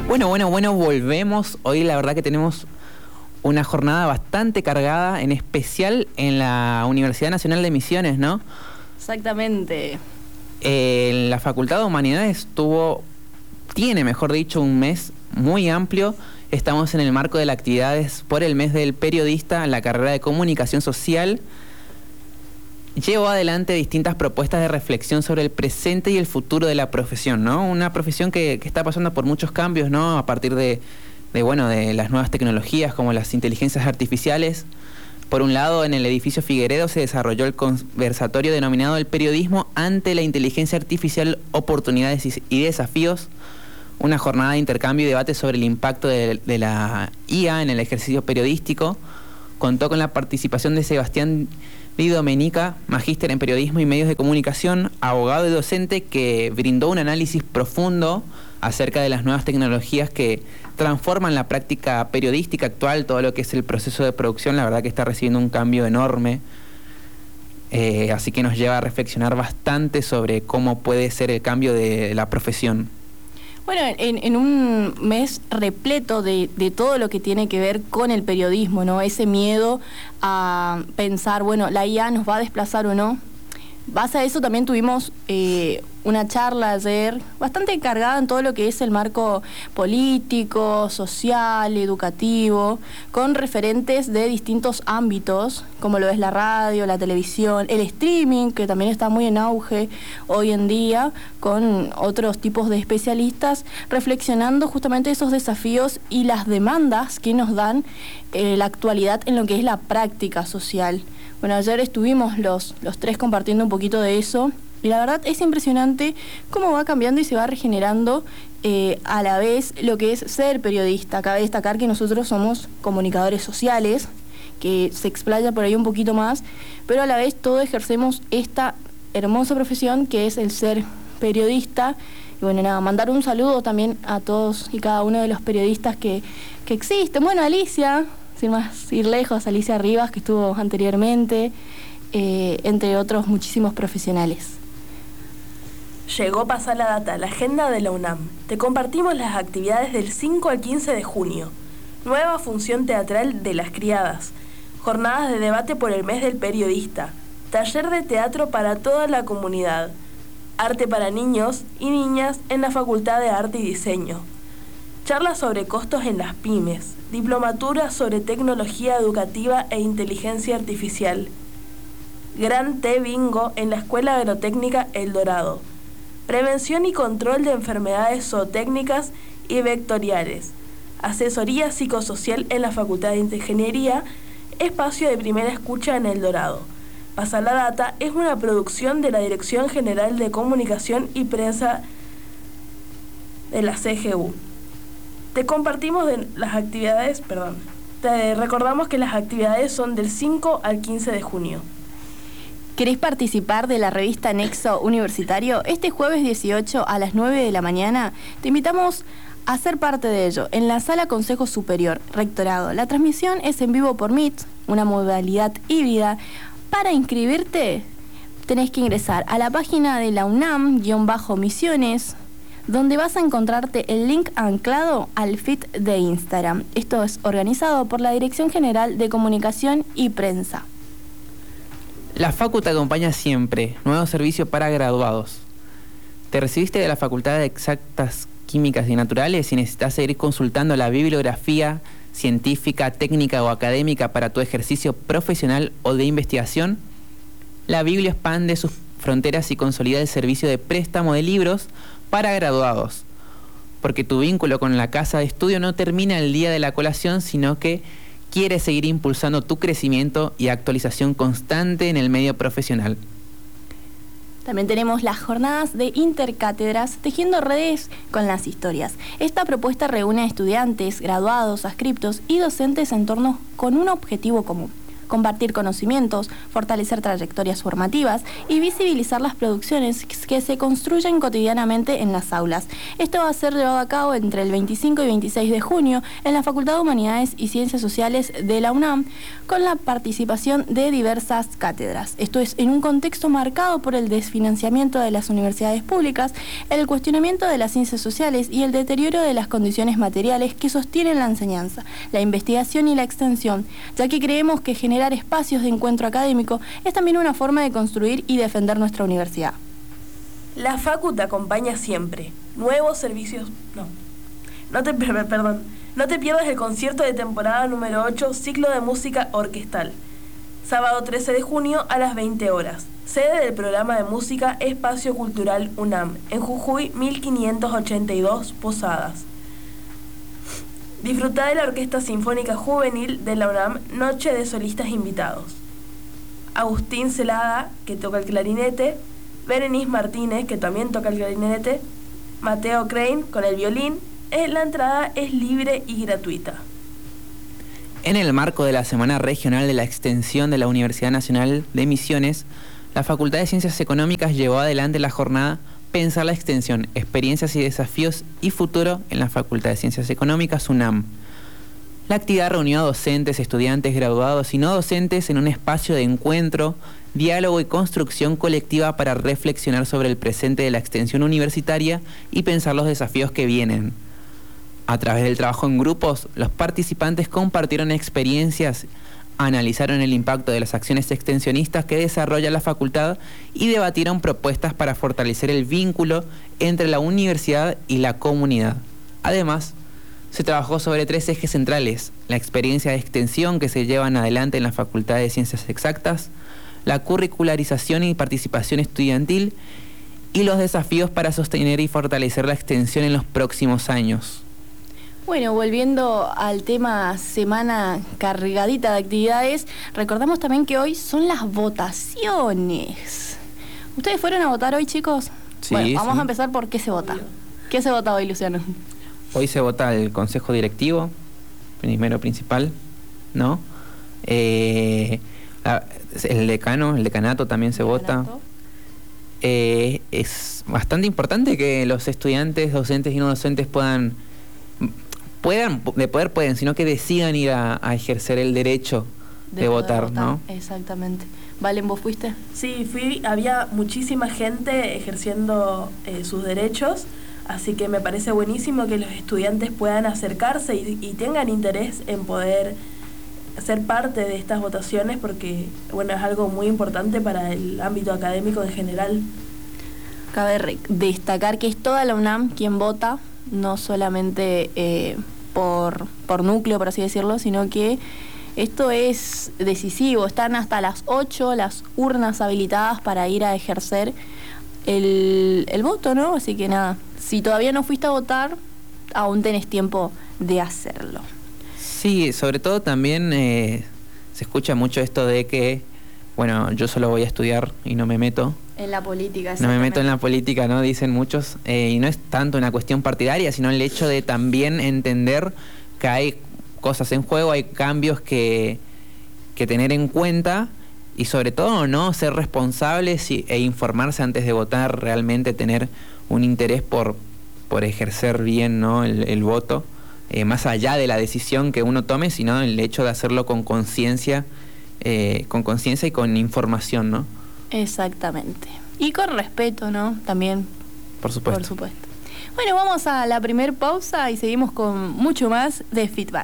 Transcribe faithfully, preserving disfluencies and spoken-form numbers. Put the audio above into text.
Bueno, bueno, bueno, volvemos. Hoy la verdad que tenemos una jornada bastante cargada, en especial en la Universidad Nacional de Misiones, ¿no? Exactamente. Eh, la Facultad de Humanidades tuvo, tiene mejor dicho, un mes muy amplio. Estamos en el marco de las actividades por el mes del periodista en la carrera de Comunicación Social. Llevó adelante distintas propuestas de reflexión sobre el presente y el futuro de la profesión, ¿no? Una profesión que, que está pasando por muchos cambios, ¿no? A partir de, de, bueno, de las nuevas tecnologías como las inteligencias artificiales. Por un lado, en el edificio Figueredo se desarrolló el conversatorio denominado El periodismo ante la inteligencia artificial, oportunidades y desafíos. Una jornada de intercambio y debate sobre el impacto de, de la I A en el ejercicio periodístico. Contó con la participación de Sebastián Di Domenica, magíster en periodismo y medios de comunicación, abogado y docente, que brindó un análisis profundo acerca de las nuevas tecnologías que transforman la práctica periodística actual. Todo lo que es el proceso de producción, la verdad que está recibiendo un cambio enorme, eh, así que nos lleva a reflexionar bastante sobre cómo puede ser el cambio de la profesión. Bueno, en, en un mes repleto de, de todo lo que tiene que ver con el periodismo, ¿no? Ese miedo a pensar, bueno, la I A nos va a desplazar o no. Base a eso también tuvimos eh, una charla ayer bastante cargada en todo lo que es el marco político, social, educativo, con referentes de distintos ámbitos, como lo es la radio, la televisión, el streaming, que también está muy en auge hoy en día, con otros tipos de especialistas, reflexionando justamente esos desafíos y las demandas que nos dan eh, la actualidad en lo que es la práctica social. Bueno, ayer estuvimos los, los tres compartiendo un poquito de eso y la verdad es impresionante cómo va cambiando y se va regenerando eh, a la vez lo que es ser periodista. Cabe destacar que nosotros somos comunicadores sociales, que se explaya por ahí un poquito más, pero a la vez todos ejercemos esta hermosa profesión que es el ser periodista. Y bueno, nada, mandar un saludo también a todos y cada uno de los periodistas que, que existen. Bueno, Alicia, sin más ir lejos, Alicia Rivas, que estuvo anteriormente, eh, entre otros muchísimos profesionales. Llegó Pasar la Data, la agenda de la UNAM. Te compartimos las actividades del cinco al quince de junio. Nueva función teatral de Las Criadas. Jornadas de debate por el mes del periodista. Taller de teatro para toda la comunidad. Arte para niños y niñas en la Facultad de Arte y Diseño. Charlas sobre costos en las pymes. Diplomatura sobre tecnología educativa e inteligencia artificial. Gran Té Bingo en la Escuela Agrotécnica El Dorado. Prevención y control de enfermedades zootécnicas y vectoriales. Asesoría psicosocial en la Facultad de Ingeniería. Espacio de primera escucha en El Dorado. Pasar la Data es una producción de la Dirección General de Comunicación y Prensa de la C G U. Te compartimos de las actividades, perdón, te recordamos que las actividades son del cinco al quince de junio. ¿Querés participar de la revista Nexo Universitario? Este jueves dieciocho a las nueve de la mañana te invitamos a ser parte de ello en la Sala Consejo Superior, Rectorado. La transmisión es en vivo por Meet, una modalidad híbrida. Para inscribirte tenés que ingresar a la página de la UNAM-Misiones, donde vas a encontrarte el link anclado al feed de Instagram. Esto es organizado por la Dirección General de Comunicación y Prensa. La Facu te acompaña siempre. Nuevo servicio para graduados. ¿Te recibiste de la Facultad de Exactas Químicas y Naturales y necesitas seguir consultando la bibliografía científica, técnica o académica para tu ejercicio profesional o de investigación? La Biblia expande sus fronteras y consolida el servicio de préstamo de libros para graduados, porque tu vínculo con la casa de estudio no termina el día de la colación, sino que quieres seguir impulsando tu crecimiento y actualización constante en el medio profesional. También tenemos las jornadas de intercátedras Tejiendo Redes con las Historias. Esta propuesta reúne a estudiantes, graduados, adscriptos y docentes en torno con un objetivo común: compartir conocimientos, fortalecer trayectorias formativas y visibilizar las producciones que se construyen cotidianamente en las aulas. Esto va a ser llevado a cabo entre el veinticinco y veintiséis de junio en la Facultad de Humanidades y Ciencias Sociales de la UNAM, con la participación de diversas cátedras. Esto es en un contexto marcado por el desfinanciamiento de las universidades públicas, el cuestionamiento de las ciencias sociales y el deterioro de las condiciones materiales que sostienen la enseñanza, la investigación y la extensión, ya que creemos que generar espacios de encuentro académico es también una forma de construir y defender nuestra universidad. La Facu te acompaña siempre. Nuevos servicios... No. No te, perdón. No te pierdas el concierto de temporada número ocho, ciclo de música orquestal. Sábado trece de junio a las veinte horas. Sede del programa de música Espacio Cultural UNAM, en Jujuy mil quinientos ochenta y dos, Posadas. Disfruta de la Orquesta Sinfónica Juvenil de la UNAM, Noche de Solistas Invitados. Agustín Celada, que toca el clarinete, Berenice Martínez, que también toca el clarinete, Mateo Crane con el violín. Eh, la entrada es libre y gratuita. En el marco de la Semana Regional de la Extensión de la Universidad Nacional de Misiones, la Facultad de Ciencias Económicas llevó adelante la jornada Pensar la Extensión, Experiencias y Desafíos y Futuro en la Facultad de Ciencias Económicas UNAM. La actividad reunió a docentes, estudiantes, graduados y no docentes en un espacio de encuentro, diálogo y construcción colectiva para reflexionar sobre el presente de la extensión universitaria y pensar los desafíos que vienen. A través del trabajo en grupos, los participantes compartieron experiencias, analizaron el impacto de las acciones extensionistas que desarrolla la facultad y debatieron propuestas para fortalecer el vínculo entre la universidad y la comunidad. Además, se trabajó sobre tres ejes centrales: la experiencia de extensión que se llevan adelante en la Facultad de Ciencias Exactas, la curricularización y participación estudiantil y los desafíos para sostener y fortalecer la extensión en los próximos años. Bueno, volviendo al tema semana cargadita de actividades, recordamos también que hoy son las votaciones. ¿Ustedes fueron a votar hoy, chicos? Sí, bueno, vamos sí. a empezar por qué se vota. ¿Qué se vota hoy, Luciano? Hoy se vota el Consejo Directivo, primero principal, ¿no? Eh, la, el decano, el decanato también se vota. Eh, es bastante importante que los estudiantes, docentes y no docentes puedan... puedan, de poder pueden, sino que decidan ir a, a ejercer el derecho de, de votar, votar, ¿no? Exactamente. Valen, ¿vos fuiste? Sí, fui, había muchísima gente ejerciendo eh, sus derechos, así que me parece buenísimo que los estudiantes puedan acercarse y, y tengan interés en poder ser parte de estas votaciones, porque bueno, es algo muy importante para el ámbito académico en general. Cabe destacar que es toda la UNAM quien vota, no solamente eh, por, por núcleo, por así decirlo, sino que esto es decisivo. Están hasta las ocho las urnas habilitadas para ir a ejercer el, el voto, ¿no? Así que nada, si todavía no fuiste a votar, aún tenés tiempo de hacerlo. Sí, sobre todo también eh, se escucha mucho esto de que, bueno, yo solo voy a estudiar y no me meto. En la política, No me meto en la política, ¿no? Dicen muchos. Eh, y no es tanto una cuestión partidaria, sino el hecho de también entender que hay cosas en juego, hay cambios que, que tener en cuenta y sobre todo, ¿no? Ser responsables y, e informarse antes de votar, realmente tener un interés por, por ejercer bien, ¿no? el, el voto, eh, más allá de la decisión que uno tome, sino el hecho de hacerlo con conciencia, eh, con conciencia y con información, ¿no? Exactamente. Y con respeto, ¿no? También. Por supuesto. Por supuesto. Bueno, vamos a la primer pausa y seguimos con mucho más de Feedback.